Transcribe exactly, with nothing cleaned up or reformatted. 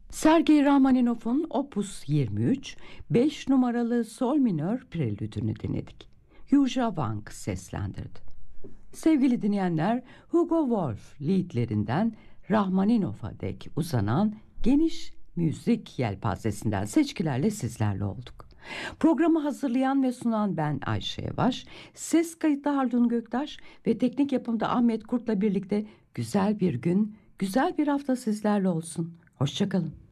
Sergei Rachmaninoff'un Opus yirmi üç, beş numaralı sol minör prelüdünü dinledik. Yuja Wang seslendirdi. Sevgili dinleyenler, Hugo Wolf liedlerinden Rachmaninoff'a dek uzanan geniş müzik yelpazesinden seçkilerle sizlerle olduk. Programı hazırlayan ve sunan ben Ayşe Yavaş, ses kayıtta Haldun Göktaş ve teknik yapımda Ahmet Kurt'la birlikte güzel bir gün, güzel bir hafta sizlerle olsun. Hoşça kalın.